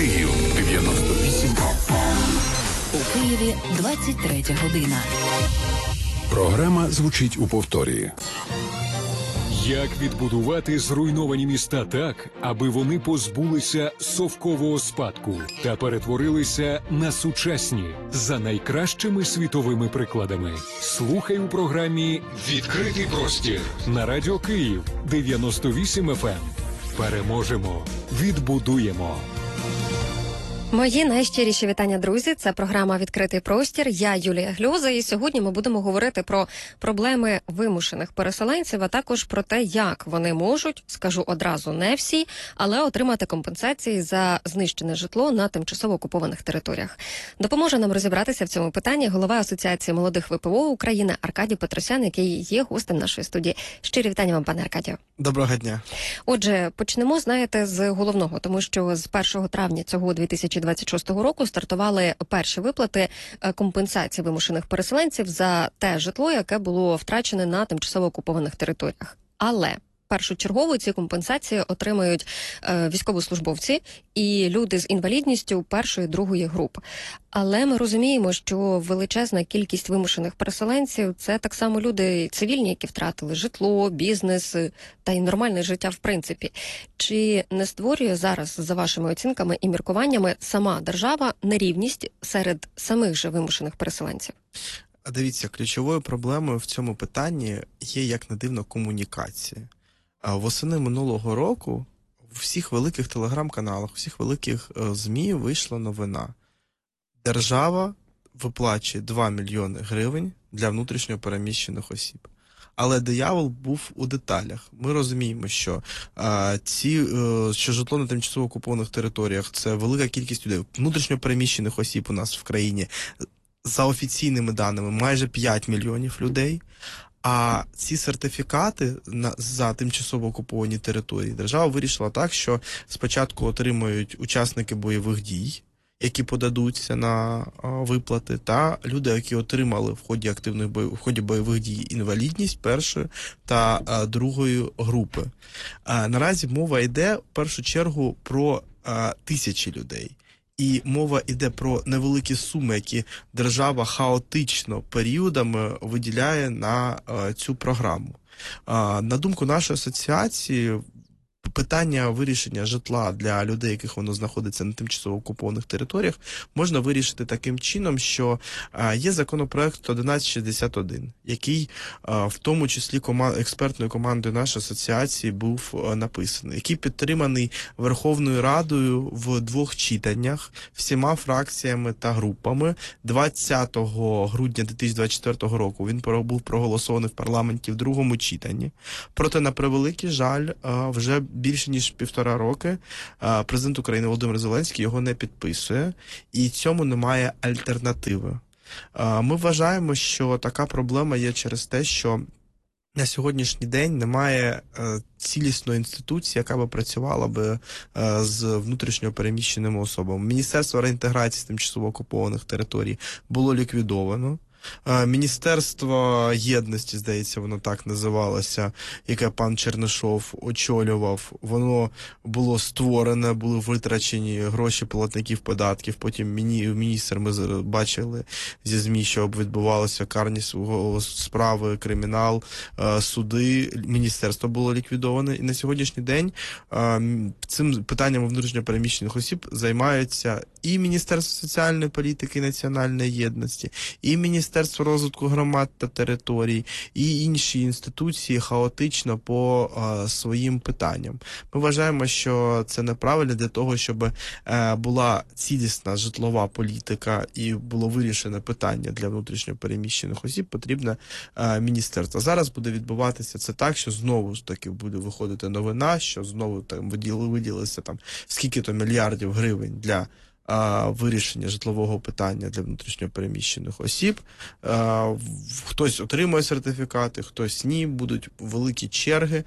Київ 98. У Києві 23 година. Програма звучить у повторі. Як відбудувати зруйновані міста так, аби вони позбулися совкового спадку та перетворилися на сучасні за найкращими світовими прикладами? Слухай у програмі «Відкритий простір» на Радіо Київ 98 FM. Переможемо, відбудуємо. Мої найщиріші вітання, друзі. Це програма «Відкритий простір». Я Юлія Гльоза, і сьогодні ми будемо говорити про проблеми вимушених переселенців, а також про те, як вони можуть, скажу одразу, не всі, але отримати компенсації за знищене житло на тимчасово окупованих територіях. Допоможе нам розібратися в цьому питанні голова Асоціації молодих ВПО України Аркадій Петросян, який є гостем нашої студії. Щирі вітання вам, пане Аркадію. Доброго дня. Отже, почнемо, знаєте, з головного, тому що з 1 травня цього 2026 року стартували перші виплати компенсації вимушених переселенців за те житло, яке було втрачене на тимчасово окупованих територіях. Але першочергово ці компенсації отримають військовослужбовці і люди з інвалідністю першої, другої груп. Але ми розуміємо, що величезна кількість вимушених переселенців – це так само люди цивільні, які втратили житло, бізнес та й нормальне життя в принципі. Чи не створює зараз, за вашими оцінками і міркуваннями, сама держава нерівність серед самих же вимушених переселенців? Дивіться, ключовою проблемою в цьому питанні є, як не дивно, комунікація. Восени минулого року у всіх великих телеграм-каналах, у всіх великих ЗМІ вийшла новина. Держава виплачує 2 мільйони гривень для внутрішньо переміщених осіб. Але диявол був у деталях. Ми розуміємо, що що житло на тимчасово окупованих територіях – це велика кількість людей. Внутрішньо переміщених осіб у нас в країні, за офіційними даними, майже 5 мільйонів людей. А ці сертифікати за тимчасово окуповані території держава вирішила так, що спочатку отримують учасники бойових дій, які подадуться на виплати, та люди, які отримали в ході бойових дій інвалідність першої та другої групи. Наразі мова йде в першу чергу про тисячі людей. І мова йде про невеликі суми, які держава хаотично періодами виділяє на цю програму. На думку нашої асоціації, питання вирішення житла для людей, яких воно знаходиться на тимчасово окупованих територіях, можна вирішити таким чином, що є законопроект 1161, який в тому числі експертною командою нашої асоціації був написаний, який підтриманий Верховною Радою в 2 читаннях, всіма фракціями та групами. 20 грудня 2024 року він був проголосований в парламенті в 2-му читанні. Проте, на превеликий жаль, вже більше ніж 1,5 роки президент України Володимир Зеленський його не підписує, і цьому немає альтернативи. Ми вважаємо, що така проблема є через те, що на сьогоднішній день немає цілісної інституції, яка би працювала би з внутрішньо переміщеними особами. Міністерство реінтеграції з тимчасово окупованих територій було ліквідовано. Міністерство єдності, здається, воно так називалося, яке пан Чернишов очолював, воно було створене, були витрачені гроші платників податків, потім міністр, ми бачили зі ЗМІ, що відбувалося карні справи, кримінал, суди, міністерство було ліквідоване. І на сьогоднішній день цим питанням внутрішньо переміщених осіб займаються і Міністерство соціальної політики і національної єдності, і Міністерство розвитку громад та територій, і інші інституції хаотично по своїм питанням. Ми вважаємо, що це неправильно для того, щоб була цілісна житлова політика і було вирішене питання для внутрішньо переміщених осіб, потрібне міністерство. Зараз буде відбуватися це так, що знову ж таки буде виходити новина, що знову там виділилося там скільки-то мільярдів гривень для вирішення житлового питання для внутрішньо переміщених осіб. Хтось отримує сертифікати, хтось ні, будуть великі черги,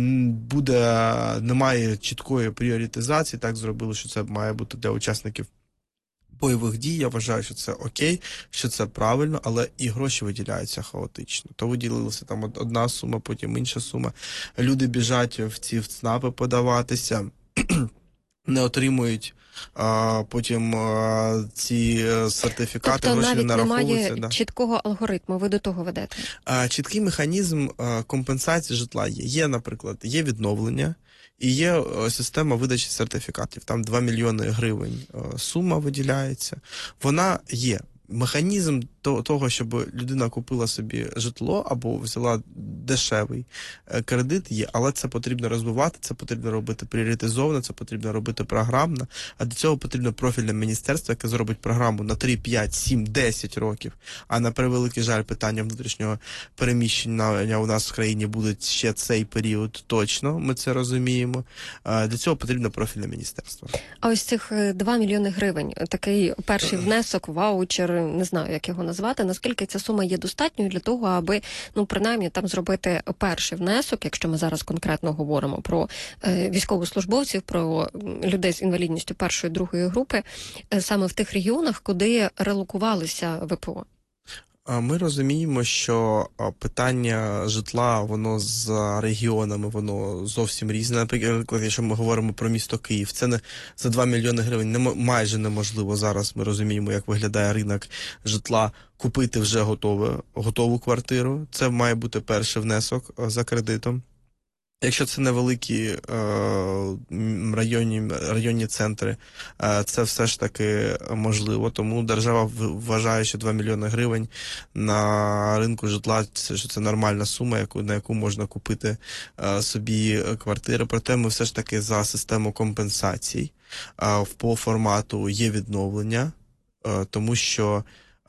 немає чіткої пріоритизації, так зробили, що це має бути для учасників бойових дій. Я вважаю, що це окей, що це правильно, але і гроші виділяються хаотично. То виділилася там одна сума, потім інша сума. Люди біжать в ці ЦНАПи подаватися. не отримують потім ці сертифікати, тобто гроші не навіть нараховуються. немає чіткого алгоритму, ви до того ведете? Чіткий механізм компенсації житла є. Є, наприклад, є відновлення і є система видачі сертифікатів. Там 2 мільйони гривень сума виділяється. Вона є. Механізм того, щоб людина купила собі житло або взяла дешевий кредит є, але це потрібно розвивати, це потрібно робити пріоритизовано, це потрібно робити програмно, а до цього потрібно профільне міністерство, яке зробить програму на 3, 5, 7, 10 років, а на превеликий жаль питання внутрішнього переміщення у нас в країні буде ще цей період точно, ми це розуміємо. Для цього потрібно профільне міністерство. А ось цих 2 мільйони гривень, такий перший внесок, ваучер, не знаю, як його назвати, наскільки ця сума є достатньою для того, аби, принаймні, там зробити перший внесок, якщо ми зараз конкретно говоримо про військовослужбовців, про людей з інвалідністю першої, другої групи, саме в тих регіонах, куди релокувалися ВПО? Ми розуміємо, що питання житла, воно з регіонами, воно зовсім різне. Наприклад, якщо ми говоримо про місто Київ, це не за 2 мільйони гривень майже неможливо зараз. Ми розуміємо, як виглядає ринок житла, купити вже готову квартиру. Це має бути перший внесок за кредитом. Якщо це невеликі районні центри, це все ж таки можливо. Тому держава вважає, що 2 мільйони гривень на ринку житла, що це нормальна сума, на яку можна купити собі квартири. Проте ми все ж таки за систему компенсацій по формату є відновлення, тому що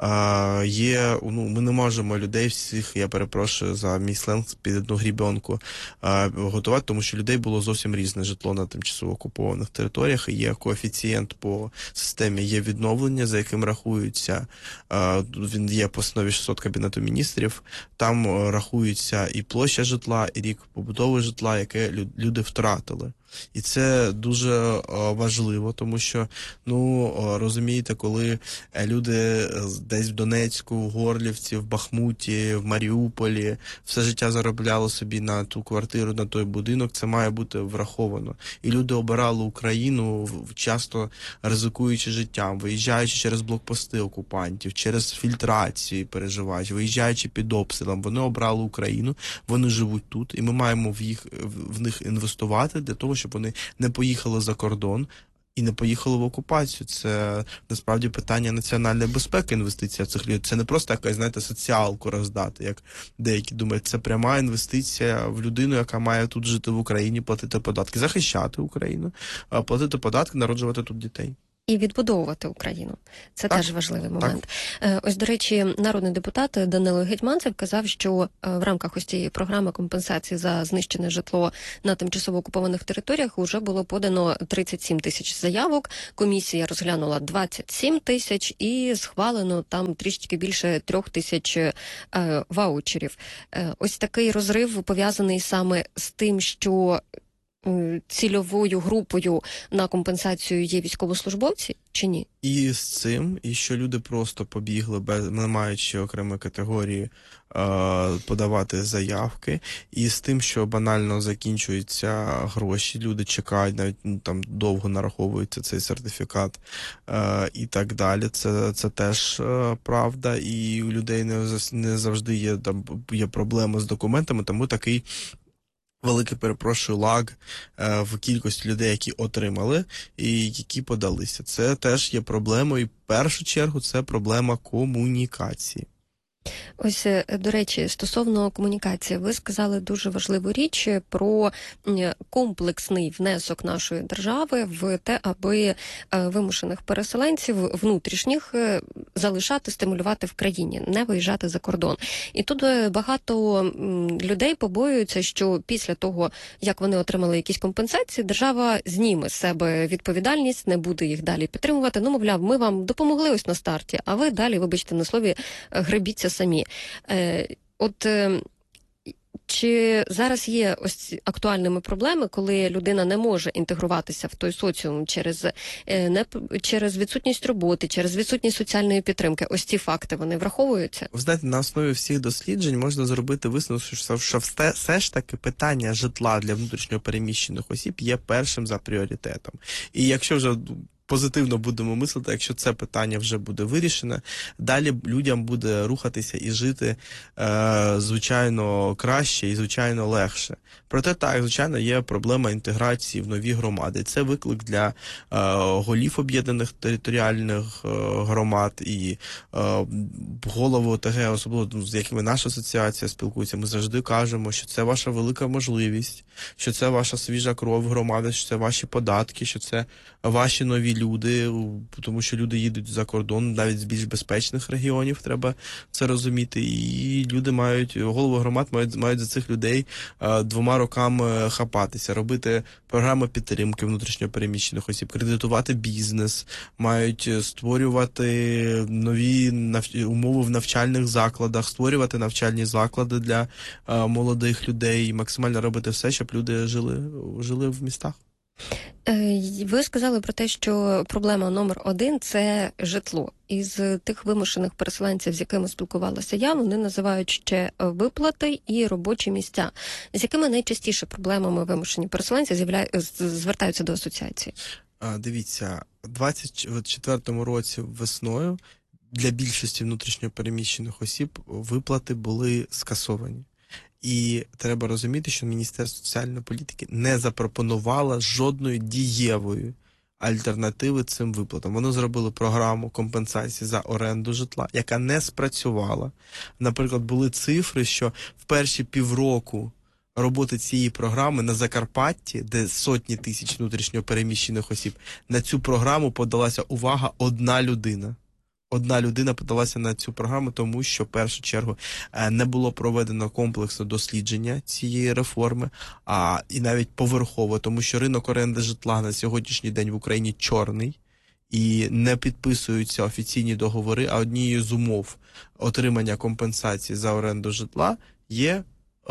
ми не можемо людей всіх, я перепрошую за мій сленг, під одну грібенку готувати, тому що людей було зовсім різне житло на тимчасово окупованих територіях, і є коефіцієнт по системі, є відновлення, за яким рахується, він є по постанові 600 Кабінету міністрів, там рахується і площа житла, і рік побудови житла, яке люди втратили. І це дуже важливо, тому що, розумієте, коли люди десь в Донецьку, в Горлівці, в Бахмуті, в Маріуполі все життя заробляли собі на ту квартиру, на той будинок, це має бути враховано. І люди обирали Україну, часто ризикуючи життям, виїжджаючи через блокпости окупантів, через фільтрації переживаючи, виїжджаючи під обстрілом, вони обрали Україну, вони живуть тут, і ми маємо в них інвестувати для того, щоб вони не поїхали за кордон і не поїхали в окупацію. Це насправді питання національної безпеки, інвестиція в цих людей. Це не просто якась, соціалку роздати, як деякі думають. Це пряма інвестиція в людину, яка має тут жити в Україні, платити податки, захищати Україну, платити податки, народжувати тут дітей. І відбудовувати Україну. Це теж важливий момент. Ось, до речі, народний депутат Данило Гетманцев казав, що в рамках ось цієї програми компенсації за знищене житло на тимчасово окупованих територіях вже було подано 37 тисяч заявок, комісія розглянула 27 тисяч і схвалено там трішки більше 3 тисяч ваучерів. Ось такий розрив пов'язаний саме з тим, що цільовою групою на компенсацію є військовослужбовці чи ні? І з цим, і що люди просто побігли, не маючи окремої категорії, подавати заявки, і з тим, що банально закінчуються гроші, люди чекають, навіть там довго нараховується цей сертифікат і так далі. Це теж правда, і у людей не завжди є проблеми з документами, тому такий великий, лаг в кількості людей, які отримали і які подалися. Це теж є проблемою, і в першу чергу це проблема комунікації. Ось, до речі, стосовно комунікації, ви сказали дуже важливу річ про комплексний внесок нашої держави в те, аби вимушених переселенців внутрішніх залишати, стимулювати в країні, не виїжджати за кордон. І тут багато людей побоюються, що після того, як вони отримали якісь компенсації, держава зніме з себе відповідальність, не буде їх далі підтримувати. Мовляв, ми вам допомогли ось на старті, а ви далі, вибачте на слові, гребіться самі. Чи зараз є ось актуальними проблеми, коли людина не може інтегруватися в той соціум через відсутність роботи, через відсутність соціальної підтримки? Ось ці факти, вони враховуються? Ви знаєте, на основі всіх досліджень можна зробити висновок, що все ж таки питання житла для внутрішньо переміщених осіб є першим за пріоритетом. І якщо вже позитивно будемо мислити, якщо це питання вже буде вирішене, далі людям буде рухатися і жити, звичайно, краще і, звичайно, легше. Проте, так, звичайно, є проблема інтеграції в нові громади. Це виклик для голів об'єднаних територіальних громад і голови ОТГ, особливо з якими наша асоціація спілкується. Ми завжди кажемо, що це ваша велика можливість, що це ваша свіжа кров громади, що це ваші податки, що це ваші нові люди, тому що люди їдуть за кордон, навіть з більш безпечних регіонів, треба це розуміти. І люди голови громад мають за цих людей 2 роками хапатися, робити програми підтримки внутрішньопереміщених осіб, кредитувати бізнес, мають створювати нові умови в навчальних закладах, створювати навчальні заклади для молодих людей і максимально робити все, щоб люди жили в містах. Ви сказали про те, що проблема номер 1 – це житло. Із тих вимушених переселенців, з якими спілкувалася я, вони називають ще виплати і робочі місця. З якими найчастіше проблемами вимушені переселенці звертаються до асоціації? Дивіться, у 2024 році весною для більшості внутрішньопереміщених осіб виплати були скасовані. І треба розуміти, що Міністерство соціальної політики не запропонувало жодної дієвої альтернативи цим виплатам. Вони зробили програму компенсації за оренду житла, яка не спрацювала. Наприклад, були цифри, що в перші півроку роботи цієї програми на Закарпатті, де сотні тисяч внутрішньопереміщених осіб, на цю програму подалася увага одна людина. Одна людина подалася на цю програму, тому що, в першу чергу, не було проведено комплексне дослідження цієї реформи, і навіть поверхово, тому що ринок оренди житла на сьогоднішній день в Україні чорний, і не підписуються офіційні договори, а однією з умов отримання компенсації за оренду житла є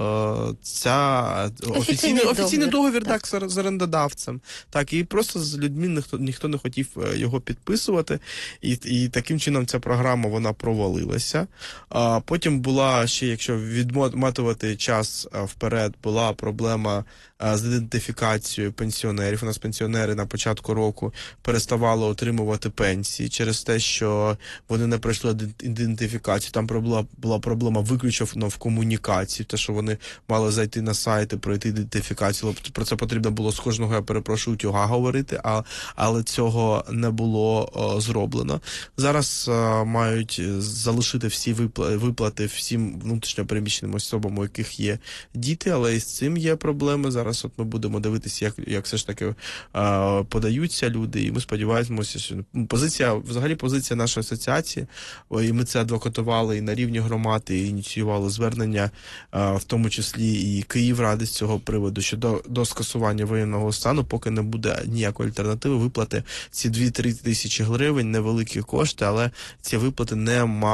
офіційний договір так, з орендодавцем. Так, і просто з людьми ніхто не хотів його підписувати, і таким чином ця програма, вона провалилася. Потім була ще, якщо відмотувати час вперед, була проблема з ідентифікацією пенсіонерів. У нас пенсіонери на початку року переставали отримувати пенсії через те, що вони не пройшли ідентифікацію. Там була проблема виключно в комунікації, те, що вони мали зайти на сайт і пройти ідентифікацію. Про це потрібно було з кожного, я перепрошую, утюга говорити, але цього не було зроблено. Зараз мають залишити всі виплати всім внутрішньопереміщеним особам, у яких є діти, але і з цим є проблеми. Зараз ми будемо дивитися, як все ж таки подаються люди, і ми сподіваємося, що позиція нашої асоціації, і ми це адвокатували і на рівні громади, і ініціювали звернення, в тому числі і Київради з цього приводу, що до скасування воєнного стану, поки не буде ніякої альтернативи, виплати ці 2-3 тисячі гривень, невеликі кошти, але ці виплати не